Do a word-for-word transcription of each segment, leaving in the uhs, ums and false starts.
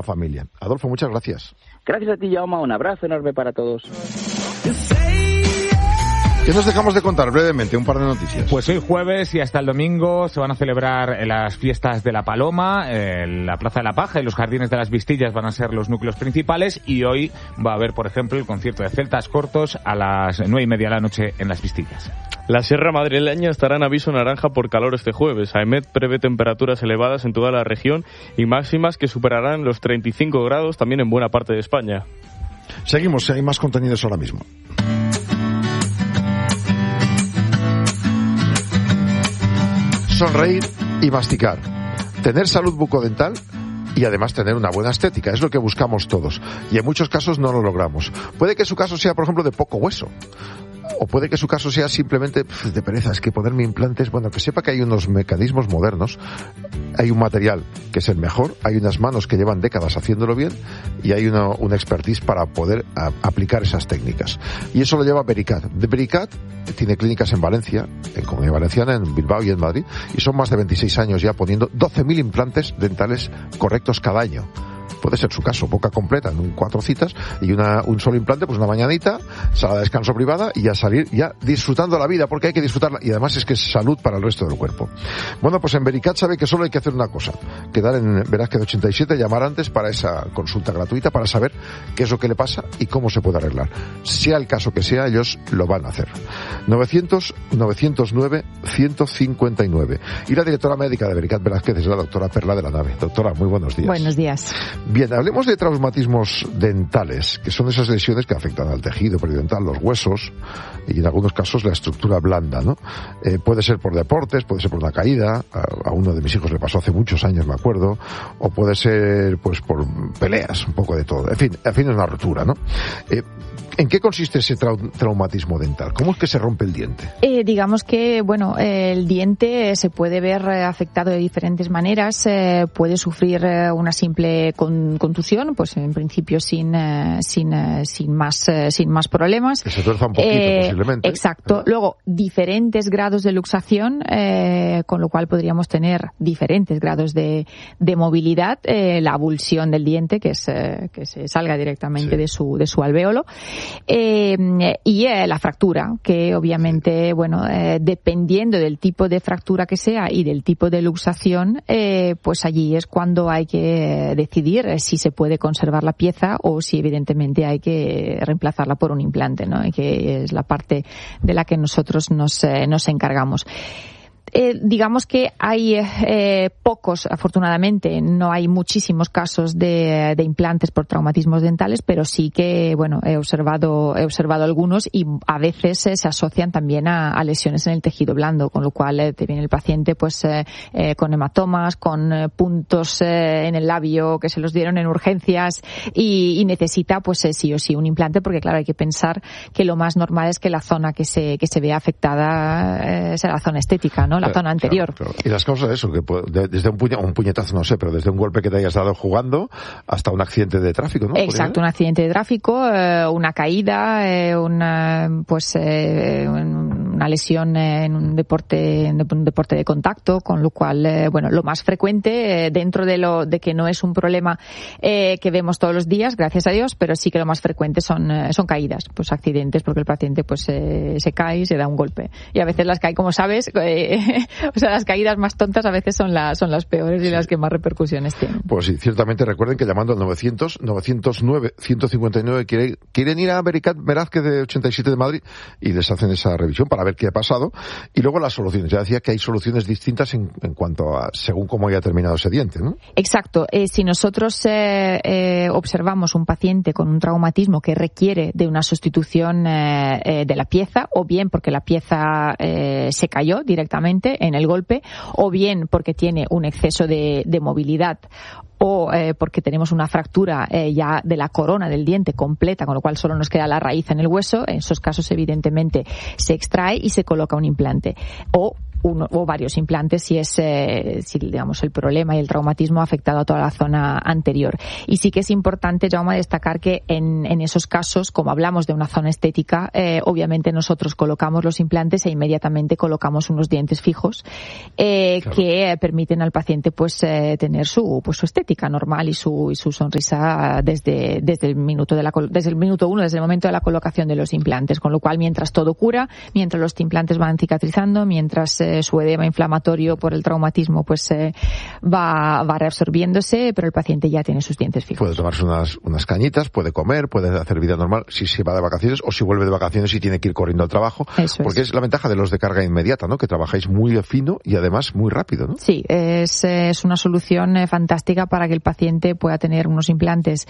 familia. Adolfo, muchas gracias. Gracias a ti, Jaume. Un abrazo enorme para todos. ¿Qué nos dejamos de contar brevemente? Un par de noticias. Pues hoy jueves y hasta el domingo se van a celebrar las fiestas de la Paloma, en la Plaza de la Paja y los Jardines de las Vistillas van a ser los núcleos principales, y hoy va a haber, por ejemplo, el concierto de Celtas Cortos a las nueve y media de la noche en las Vistillas. La Sierra Madrileña estará en aviso naranja por calor este jueves. AEMET prevé temperaturas elevadas en toda la región y máximas que superarán los treinta y cinco grados también en buena parte de España. Seguimos, hay más contenidos ahora mismo. Sonreír y masticar, tener salud bucodental y además tener una buena estética, es lo que buscamos todos, y en muchos casos no lo logramos. Puede que su caso sea, por ejemplo, de poco hueso, o puede que su caso sea simplemente pff, de pereza, es que ponerme implantes, bueno, que sepa que hay unos mecanismos modernos, hay un material que es el mejor, hay unas manos que llevan décadas haciéndolo bien y hay una, una expertise para poder a, aplicar esas técnicas. Y eso lo lleva Vericat. De Vericat tiene clínicas en Valencia, en Comunidad Valenciana, en Bilbao y en Madrid, y son más de veintiséis años ya poniendo doce mil implantes dentales correctos cada año. Puede ser su caso, boca completa en un, cuatro citas y una, un solo implante, pues una mañanita, sala de descanso privada y ya salir ya disfrutando la vida, porque hay que disfrutarla, y además es que es salud para el resto del cuerpo. Bueno, pues en Vericat sabe que solo hay que hacer una cosa, quedar en Velázquez ochenta y siete, llamar antes para esa consulta gratuita para saber qué es lo que le pasa y cómo se puede arreglar. Sea el caso que sea, ellos lo van a hacer. novecientos, novecientos nueve, ciento cincuenta y nueve. Y la directora médica de Vericat Velázquez es la doctora Perla de la Nave. Doctora, muy buenos días. Buenos días. Bien, hablemos de traumatismos dentales, que son esas lesiones que afectan al tejido periodontal, los huesos y en algunos casos la estructura blanda, ¿no? Eh, puede ser por deportes, puede ser por una caída, a, a uno de mis hijos le pasó hace muchos años, me acuerdo, o puede ser pues por peleas, un poco de todo. En fin, en fin, es una rotura, ¿no? Eh, ¿En qué consiste ese trau- traumatismo dental? ¿Cómo es que se rompe el diente? Eh, digamos que, bueno, eh, el diente se puede ver eh, afectado de diferentes maneras. Eh, puede sufrir eh, una simple con, contusión, pues en principio sin eh, sin eh, sin más eh, sin más problemas. Que se tuerza un poquito, eh, posiblemente. Exacto. ¿verdad? Luego, diferentes grados de luxación, eh, con lo cual podríamos tener diferentes grados de, de movilidad. Eh, la avulsión del diente, que es eh, que se salga directamente sí. de su de su alvéolo. Eh, y eh, la fractura, que obviamente, bueno, eh, dependiendo del tipo de fractura que sea y del tipo de luxación, eh, pues allí es cuando hay que decidir si se puede conservar la pieza o si evidentemente hay que reemplazarla por un implante, ¿no? Y que es la parte de la que nosotros nos, eh, nos encargamos. Eh, digamos que hay eh, pocos, afortunadamente, no hay muchísimos casos de, de implantes por traumatismos dentales, pero sí que, bueno, he observado, he observado algunos y a veces eh, se asocian también a, a lesiones en el tejido blando, con lo cual eh, te viene el paciente pues eh, eh, con hematomas, con eh, puntos eh, en el labio que se los dieron en urgencias y, y necesita pues eh, sí o sí un implante, porque claro, hay que pensar que lo más normal es que la zona que se, que se vea afectada eh, sea la zona estética, ¿no? La claro, zona anterior. Claro, claro. Y las causas de eso, que de, desde un, puña, un puñetazo, no sé, pero desde un golpe que te hayas dado jugando hasta un accidente de tráfico, ¿no? Exacto, un accidente de tráfico, eh, una caída, eh, una, pues, eh, una lesión en un deporte, en un deporte de contacto, con lo cual, eh, bueno, lo más frecuente, eh, dentro de lo, de que no es un problema eh, que vemos todos los días, gracias a Dios, pero sí que lo más frecuente son, eh, son caídas, pues accidentes, porque el paciente pues eh, se cae y se da un golpe. Y a veces las cae, como sabes, eh, o sea, las caídas más tontas a veces son las son las peores y sí. las que más repercusiones tienen. Pues sí, ciertamente recuerden que llamando al novecientos, novecientos nueve, ciento cincuenta y nueve quieren, quieren ir a Vericat Velázquez de ochenta y siete de Madrid y les hacen esa revisión para ver qué ha pasado. Y luego las soluciones. Ya decía que hay soluciones distintas en, en cuanto a según cómo haya terminado ese diente, ¿no? Exacto. Eh, si nosotros eh, eh, observamos un paciente con un traumatismo que requiere de una sustitución eh, eh, de la pieza, o bien porque la pieza eh, se cayó directamente en el golpe, o bien porque tiene un exceso de, de movilidad, o eh, porque tenemos una fractura eh, ya de la corona del diente completa, con lo cual solo nos queda la raíz en el hueso, en esos casos evidentemente se extrae y se coloca un implante. O uno o varios implantes si es, eh, si digamos el problema y el traumatismo ha afectado a toda la zona anterior. Y sí que es importante, Jaume, destacar que en, en esos casos, como hablamos de una zona estética, eh, obviamente nosotros colocamos los implantes e inmediatamente colocamos unos dientes fijos eh, claro. que permiten al paciente pues eh, tener su pues su estética normal y su y su sonrisa desde desde el minuto de la desde el minuto uno, desde el momento de la colocación de los implantes, con lo cual mientras todo cura, mientras los implantes van cicatrizando, mientras eh, su edema inflamatorio por el traumatismo pues eh, va va reabsorbiéndose, pero el paciente ya tiene sus dientes fijos. Puede tomarse unas unas cañitas, puede comer, puede hacer vida normal si se va de vacaciones o si vuelve de vacaciones y tiene que ir corriendo al trabajo. Eso porque es. es la ventaja de los de carga inmediata, ¿no? Que trabajáis muy fino y además muy rápido, ¿no? Sí, es, es una solución eh, fantástica para que el paciente pueda tener unos implantes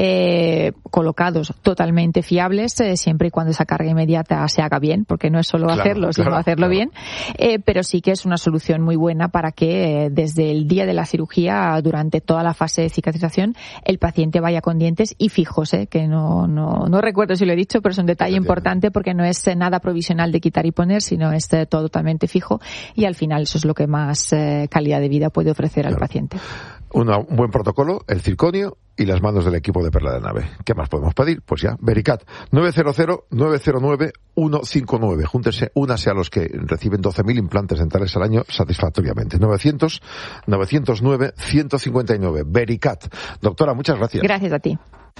eh, colocados totalmente fiables, eh, siempre y cuando esa carga inmediata se haga bien, porque no es solo claro, hacerlo, sino claro, hacerlo claro. bien, eh, pero sí que es una solución muy buena para que eh, desde el día de la cirugía, durante toda la fase de cicatrización, el paciente vaya con dientes y fijos, eh, que no, no, no recuerdo si lo he dicho, pero es un detalle importante porque no es eh, nada provisional de quitar y poner, sino es eh, todo totalmente fijo y al final eso es lo que más eh, calidad de vida puede ofrecer claro. al paciente. Una, un buen protocolo, el circonio y las manos del equipo de Perla de Nave. ¿Qué más podemos pedir? Pues ya, Vericat, nueve cero cero, nueve cero nueve, uno cinco nueve. Júntense, únase a los que reciben doce mil implantes dentales al año satisfactoriamente. novecientos, novecientos nueve, ciento cincuenta y nueve. Vericat. Doctora, muchas gracias. Gracias a ti.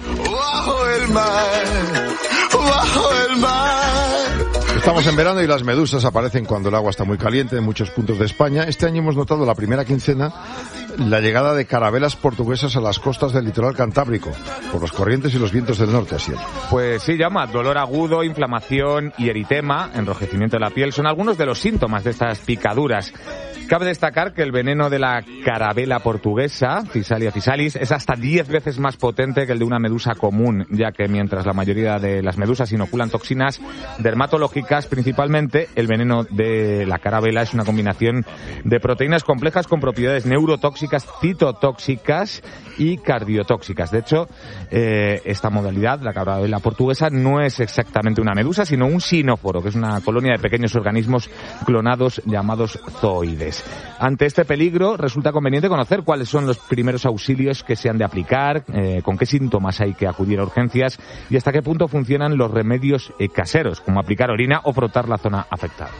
Bajo el mar, bajo el mar. Estamos en verano y las medusas aparecen cuando el agua está muy caliente en muchos puntos de España. Este año hemos notado la primera quincena la llegada de carabelas portuguesas a las costas del litoral cantábrico por los corrientes y los vientos del norte, así. Pues sí, llama dolor agudo, inflamación y eritema, enrojecimiento de la piel, son algunos de los síntomas de estas picaduras. Cabe destacar que el veneno de la carabela portuguesa, Physalia physalis, es hasta diez veces más potente que el de una medusa común, ya que mientras la mayoría de las medusas inoculan toxinas dermatológicas principalmente, el veneno de la carabela es una combinación de proteínas complejas con propiedades neurotóxicas, citotóxicas y cardiotóxicas. De hecho, eh, esta modalidad, la carabela portuguesa, no es exactamente una medusa, sino un sinóforo, que es una colonia de pequeños organismos clonados llamados zooides. Ante este peligro, resulta conveniente conocer cuáles son los primeros auxilios que se han de aplicar, eh, con qué síntomas hay que acudir a urgencias y hasta qué punto funcionan los remedios eh, caseros, como aplicar orina o frotar la zona afectada.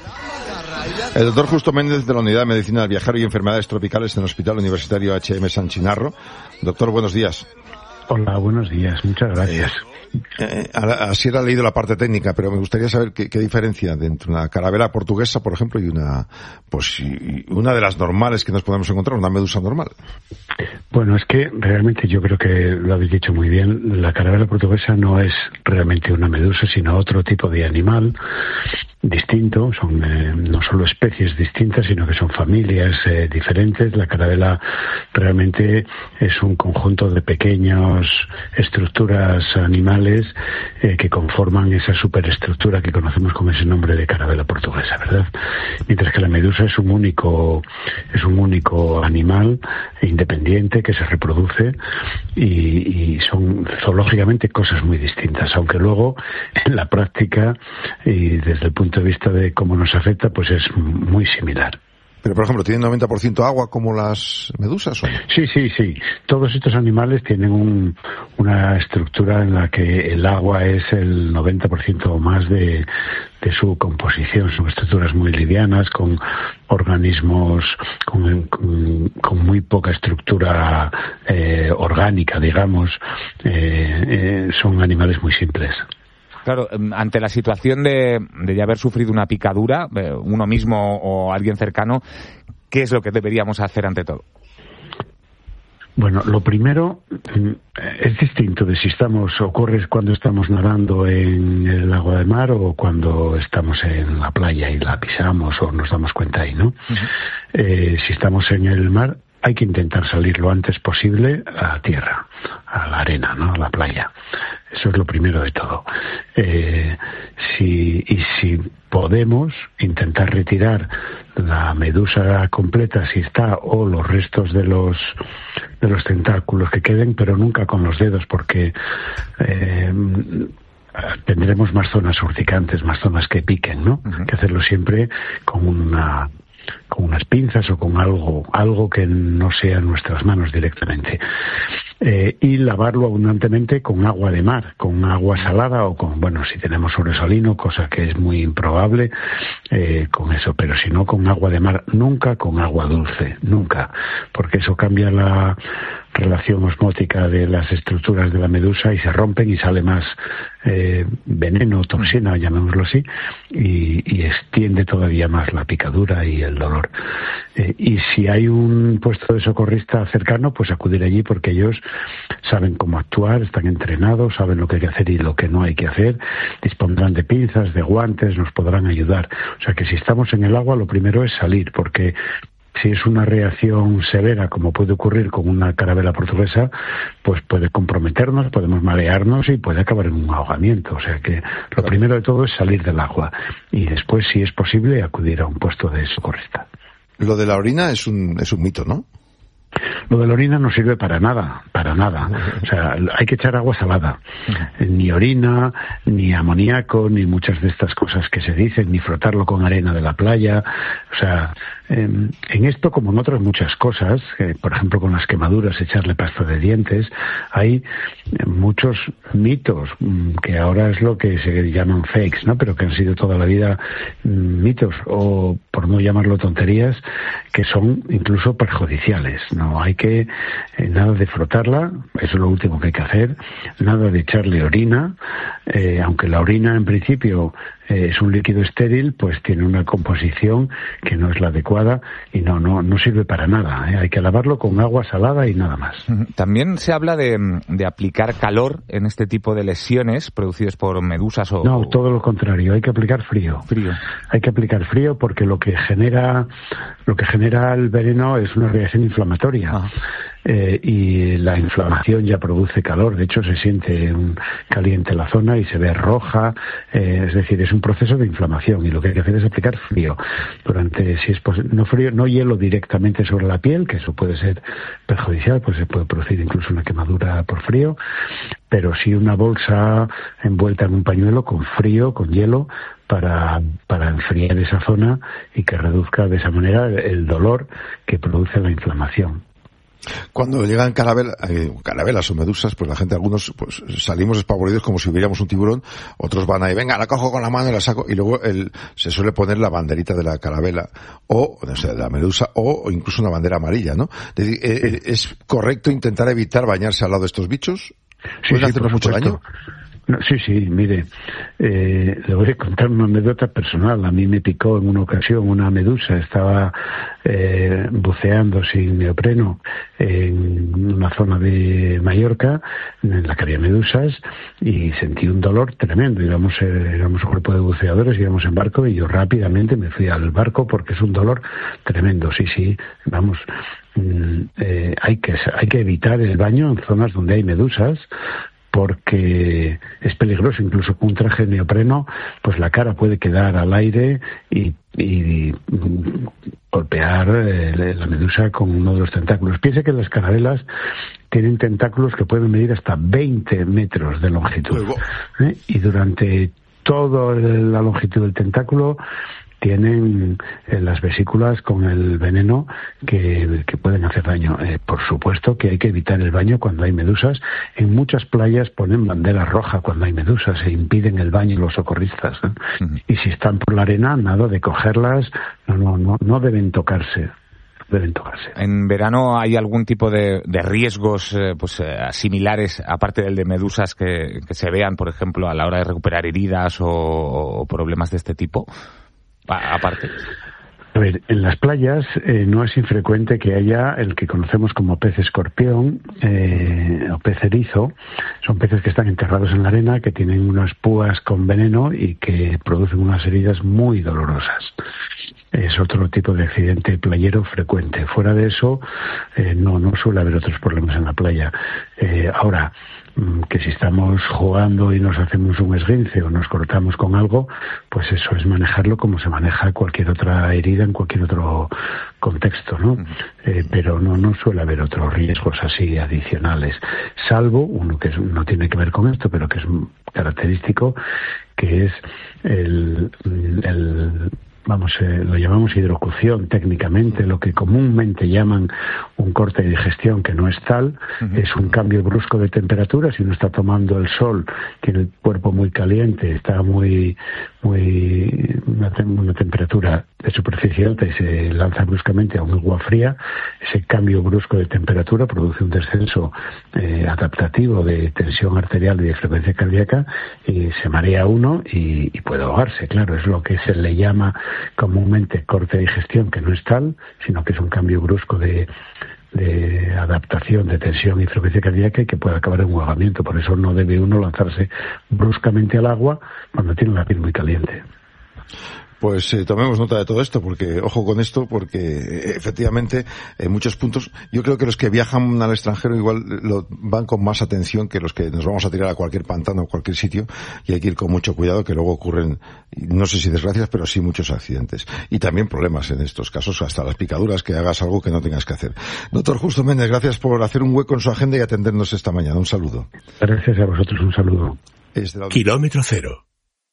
El doctor Justo Méndez, de la Unidad de Medicina del Viajero y Enfermedades Tropicales en el Hospital Universitario H M San Chinarro. Doctor, buenos días. Hola, buenos días. Muchas gracias. Eh, así era leído la parte técnica, pero me gustaría saber qué, qué diferencia de entre una carabela portuguesa, por ejemplo, y una, pues, y una de las normales que nos podemos encontrar, una medusa normal. Bueno, es que realmente yo creo que lo habéis dicho muy bien. La carabela portuguesa no es realmente una medusa, sino otro tipo de animal distinto. Son eh, no solo especies distintas, sino que son familias eh, diferentes. La carabela realmente es un conjunto de pequeñas estructuras animales eh, que conforman esa superestructura que conocemos con ese nombre de carabela portuguesa, ¿verdad? Mientras que la medusa es un único es un único animal independiente que se reproduce y, y son zoológicamente cosas muy distintas, aunque luego en la práctica y desde el punto de vista de cómo nos afecta, pues es muy similar. Pero, por ejemplo, ¿tienen noventa por ciento agua como las medusas? ¿O? Sí, sí, sí. Todos estos animales tienen un, una estructura en la que el agua es el noventa por ciento o más de, de su composición. Son estructuras muy livianas, con organismos con, con, con muy poca estructura eh, orgánica, digamos. Eh, eh, son animales muy simples. Claro, ante la situación de, de ya haber sufrido una picadura, uno mismo o alguien cercano, ¿qué es lo que deberíamos hacer ante todo? Bueno, lo primero es distinto de si estamos, ocurre cuando estamos nadando en el agua de mar o cuando estamos en la playa y la pisamos o nos damos cuenta ahí, ¿no? Uh-huh. Eh, si estamos en el mar, hay que intentar salir lo antes posible a tierra, a la arena, ¿no? A la playa. Eso es lo primero de todo. Eh, si, y si podemos intentar retirar la medusa completa, si está, o los restos de los de los tentáculos que queden, pero nunca con los dedos, porque eh, tendremos más zonas urticantes, más zonas que piquen, ¿no? Uh-huh. Hay que hacerlo siempre con una con unas pinzas o con algo, algo que no sea nuestras manos directamente. Eh, y lavarlo abundantemente con agua de mar, con agua salada o con, bueno, si tenemos sobresalino, cosa que es muy improbable, eh, con eso, pero si no con agua de mar, nunca con agua dulce, nunca, porque eso cambia la relación osmótica de las estructuras de la medusa y se rompen y sale más eh, veneno, toxina, llamémoslo así, y, y extiende todavía más la picadura y el dolor. Eh, y si hay un puesto de socorrista cercano, pues acudir allí porque ellos saben cómo actuar, están entrenados, saben lo que hay que hacer y lo que no hay que hacer, dispondrán de pinzas, de guantes, nos podrán ayudar. O sea que si estamos en el agua, lo primero es salir, porque si es una reacción severa, como puede ocurrir con una carabela portuguesa, pues puede comprometernos, podemos marearnos y puede acabar en un ahogamiento. O sea que lo primero de todo es salir del agua y después, si es posible, acudir a un puesto de socorrista. Lo de la orina es un, es un mito, ¿no? Lo de la orina no sirve para nada, para nada. O sea, hay que echar agua salada. Ni orina, ni amoníaco, ni muchas de estas cosas que se dicen, ni frotarlo con arena de la playa. O sea, en esto, como en otras muchas cosas, eh, por ejemplo con las quemaduras, echarle pasta de dientes, hay muchos mitos, que ahora es lo que se llaman fakes, ¿no? Pero que han sido toda la vida mitos, o por no llamarlo tonterías, que son incluso perjudiciales. No hay que, eh, nada de frotarla, eso es lo último que hay que hacer, nada de echarle orina, eh, aunque la orina en principio eh, es un líquido estéril, pues tiene una composición que no es la adecuada y no no no sirve para nada, ¿eh? Hay que lavarlo con agua salada y nada más. También se habla de, de aplicar calor en este tipo de lesiones producidas por medusas o... No, todo lo contrario, hay que aplicar frío. Frío. Hay que aplicar frío porque lo que genera lo que genera el veneno es una reacción inflamatoria. Ah. Eh, y la inflamación ya produce calor, de hecho se siente un caliente la zona y se ve roja, eh, es decir, es un proceso de inflamación y lo que hay que hacer es aplicar frío durante, si es posible, no frío, no hielo directamente sobre la piel, que eso puede ser perjudicial, pues se puede producir incluso una quemadura por frío, pero sí una bolsa envuelta en un pañuelo con frío, con hielo, para, para enfriar esa zona y que reduzca de esa manera el dolor que produce la inflamación. Cuando llegan carabel, eh, carabelas o medusas, pues la gente, algunos pues salimos espavoridos como si hubiéramos un tiburón, otros van ahí, venga, la cojo con la mano y la saco, y luego el, se suele poner la banderita de la carabela, o, o sea, de la medusa, o, o incluso una bandera amarilla, ¿no? Es decir, eh, ¿es correcto intentar evitar bañarse al lado de estos bichos? Sí, sí, hacernos mucho daño? No, sí, sí, mire, eh, le voy a contar una anécdota personal. A mí me picó en una ocasión una medusa, estaba eh, buceando sin neopreno en una zona de Mallorca en la que había medusas y sentí un dolor tremendo. Íbamos, eh, éramos un grupo de buceadores, íbamos en barco y yo rápidamente me fui al barco porque es un dolor tremendo. Sí, sí, vamos... Eh, hay que hay que evitar el baño en zonas donde hay medusas porque es peligroso, incluso con un traje de neopreno, pues la cara puede quedar al aire y, y, y golpear eh, la medusa con uno de los tentáculos. Piense que las carabelas tienen tentáculos que pueden medir hasta veinte metros de longitud, ¿eh? Y durante toda la longitud del tentáculo tienen eh, las vesículas con el veneno que, que pueden hacer daño. Eh, por supuesto que hay que evitar el baño cuando hay medusas. En muchas playas ponen bandera roja cuando hay medusas e impiden el baño los socorristas, ¿eh? Uh-huh. Y si están por la arena, nada de cogerlas, no, no, no, no deben tocarse. Deben tocarse. ¿En verano hay algún tipo de, de riesgos eh, pues eh, similares, aparte del de medusas, que, que se vean, por ejemplo, a la hora de recuperar heridas o, o problemas de este tipo? Aparte. A ver, en las playas eh, no es infrecuente que haya el que conocemos como pez escorpión eh, o pez erizo. Son peces que están enterrados en la arena, que tienen unas púas con veneno y que producen unas heridas muy dolorosas. Es otro tipo de accidente playero frecuente. Fuera de eso, eh, no, no suele haber otros problemas en la playa. Eh, ahora, que si estamos jugando y nos hacemos un esguince o nos cortamos con algo, pues eso es manejarlo como se maneja cualquier otra herida en cualquier otro contexto, ¿no? Uh-huh. Eh, pero no no suele haber otros riesgos así adicionales, salvo uno que es, no tiene que ver con esto, pero que es característico, que es el, el vamos, eh, lo llamamos hidrocución técnicamente, lo que comúnmente llaman un corte de digestión, que no es tal, uh-huh. es un cambio brusco de temperatura. Si uno está tomando el sol, tiene el cuerpo muy caliente, está muy, muy, una, una temperatura de superficie alta y se lanza bruscamente a un agua fría, ese cambio brusco de temperatura produce un descenso eh, adaptativo de tensión arterial y de frecuencia cardíaca, y se marea uno y, y puede ahogarse. Claro, es lo que se le llama comúnmente corte de digestión, que no es tal, sino que es un cambio brusco de, de adaptación de tensión y frecuencia cardíaca y que puede acabar en un ahogamiento. Por eso no debe uno lanzarse bruscamente al agua cuando tiene la piel muy caliente. Pues eh, tomemos nota de todo esto, porque ojo con esto, porque eh, efectivamente en muchos puntos yo creo que los que viajan al extranjero igual lo van con más atención que los que nos vamos a tirar a cualquier pantano o cualquier sitio, y hay que ir con mucho cuidado, que luego ocurren, no sé si desgracias, pero sí muchos accidentes y también problemas en estos casos, hasta las picaduras, que hagas algo que no tengas que hacer. Doctor Justo Méndez, gracias por hacer un hueco en su agenda y atendernos esta mañana. Un saludo. Gracias a vosotros, un saludo. Kilómetro Cero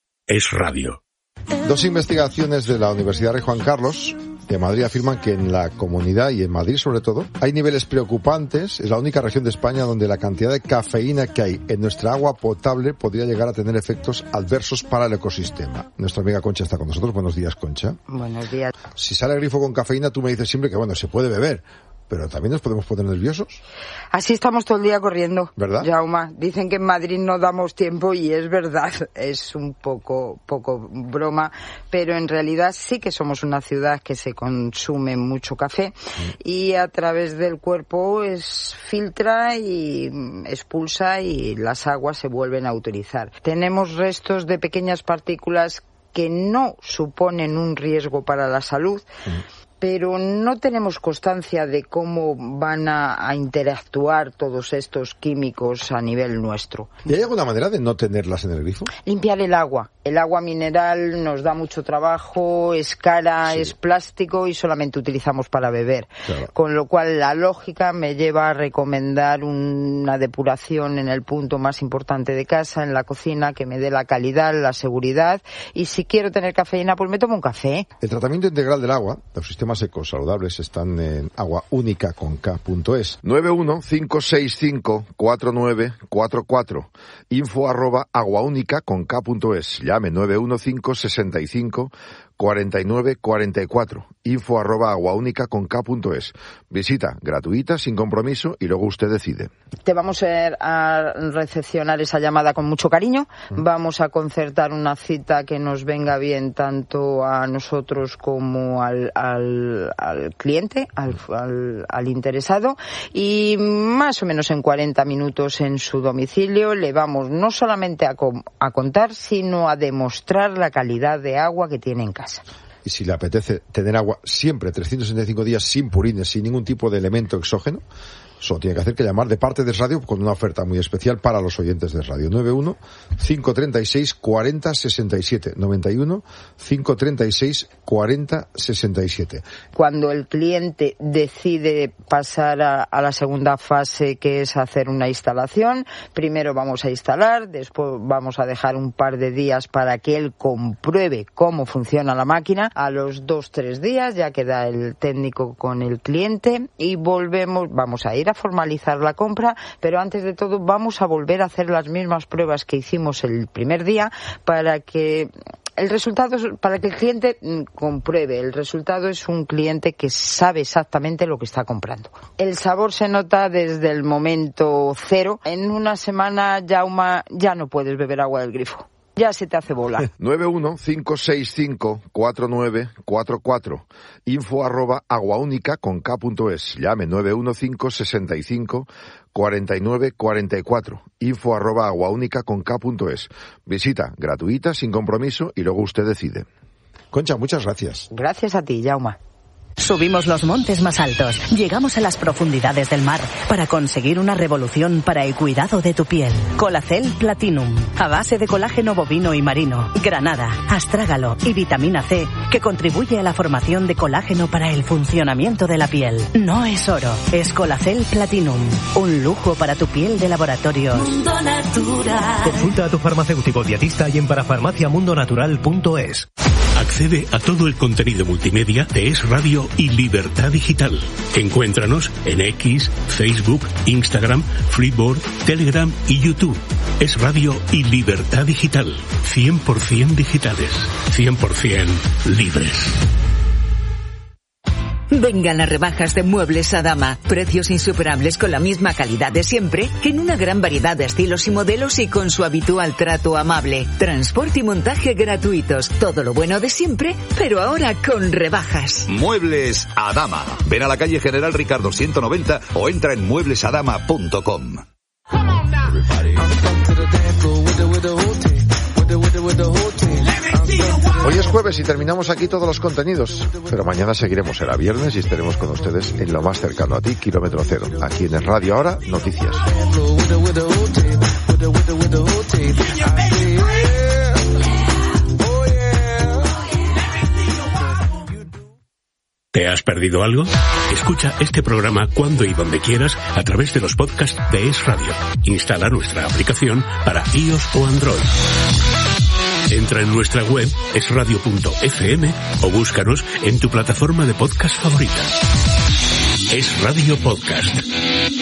es radio. Dos investigaciones de la Universidad Rey Juan Carlos de Madrid afirman que en la comunidad, y en Madrid sobre todo, hay niveles preocupantes. Es la única región de España donde la cantidad de cafeína que hay en nuestra agua potable podría llegar a tener efectos adversos para el ecosistema. Nuestra amiga Concha está con nosotros. Buenos días, Concha. Buenos días. Si sale el grifo con cafeína, tú me dices siempre que, bueno, se puede beber, pero también nos podemos poner nerviosos. Así estamos todo el día corriendo, ¿verdad? Jauma, dicen que en Madrid no damos tiempo y es verdad, es un poco, poco broma, pero en realidad sí que somos una ciudad que se consume mucho café mm. y a través del cuerpo es filtra y expulsa y las aguas se vuelven a utilizar. Tenemos restos de pequeñas partículas que no suponen un riesgo para la salud, mm. pero no tenemos constancia de cómo van a, a interactuar todos estos químicos a nivel nuestro. ¿Y hay alguna manera de no tenerlas en el grifo? Limpiar el agua. El agua mineral nos da mucho trabajo, es cara, sí. es plástico y solamente utilizamos para beber. Claro. Con lo cual la lógica me lleva a recomendar una depuración en el punto más importante de casa, en la cocina, que me dé la calidad, la seguridad. Y si quiero tener cafeína, pues me tomo un café. El tratamiento integral del agua, los sistemas secos saludables, están en aguaúnica con K punto es. nueve uno cinco seis cinco cuatro nueve cuatro cuatro. Info arroba aguaúnica con K punto es. Llame nueve uno cinco sesenta y cinco cuarenta y nueve cuarenta y cuatro. Info arroba aguaúnica con K punto es. Visita gratuita, sin compromiso, y luego usted decide. Te vamos a recepcionar esa llamada con mucho cariño. Mm. Vamos a concertar una cita que nos venga bien tanto a nosotros como al, al, al cliente, al, al, al interesado, y más o menos en cuarenta minutos en su domicilio le vamos no solamente a, a contar, sino a demostrar la calidad de agua que tiene en casa. Y si le apetece tener agua siempre, trescientos sesenta y cinco días, sin purines, sin ningún tipo de elemento exógeno, solo tiene que hacer que llamar de parte de Radio con una oferta muy especial para los oyentes de Radio. nueve uno cinco treinta y seis cuarenta sesenta y siete. noventa y uno cinco treinta y seis cuarenta sesenta y siete. Cuando el cliente decide pasar a, a la segunda fase, que es hacer una instalación, primero vamos a instalar, después vamos a dejar un par de días para que él compruebe cómo funciona la máquina. A los dos, tres días ya queda el técnico con el cliente y volvemos, vamos a ir a formalizar la compra, pero antes de todo vamos a volver a hacer las mismas pruebas que hicimos el primer día para que el resultado, para que el cliente compruebe. El resultado es un cliente que sabe exactamente lo que está comprando. El sabor se nota desde el momento cero. En una semana, Jauma, ya no puedes beber agua del grifo. Ya se te hace bola. nueve uno cinco seis cinco cuatro nueve cuatro cuatro. Info arroba aguaúnica con K punto es. Llame nueve uno cinco sesenta y cinco cuarenta y nueve cuarenta y cuatro. Info arroba aguaúnica con K punto es. Visita gratuita, sin compromiso, y luego usted decide. Concha, muchas gracias. Gracias a ti, Jauma. Subimos los montes más altos, llegamos a las profundidades del mar para conseguir una revolución para el cuidado de tu piel. Colacel Platinum, a base de colágeno bovino y marino, granada, astrágalo y vitamina C, que contribuye a la formación de colágeno para el funcionamiento de la piel. No es oro, es Colacel Platinum, un lujo para tu piel de laboratorio. Mundo Natural. Consulta a tu farmacéutico dietista y en parafarmaciamundonatural punto es. Accede a todo el contenido multimedia de Es Radio y Libertad Digital. Encuéntranos en X, Facebook, Instagram, Flipboard, Telegram y YouTube. Es Radio y Libertad Digital. cien por ciento digitales. cien por ciento libres. Vengan las rebajas de Muebles Adama. Precios insuperables con la misma calidad de siempre, que en una gran variedad de estilos y modelos y con su habitual trato amable. Transporte y montaje gratuitos. Todo lo bueno de siempre, pero ahora con rebajas. Muebles Adama. Ven a la calle General Ricardo ciento noventa o entra en muebles adama punto com. Hoy es jueves y terminamos aquí todos los contenidos, pero mañana seguiremos, será viernes y estaremos con ustedes en lo más cercano a ti, Kilómetro Cero, aquí en el Radio Ahora, Noticias. ¿Te has perdido algo? Escucha este programa cuando y donde quieras a través de los podcasts de Es Radio. Instala nuestra aplicación para iOS o Android. Entra en nuestra web es radio punto f m o búscanos en tu plataforma de podcast favorita. Es Radio Podcast.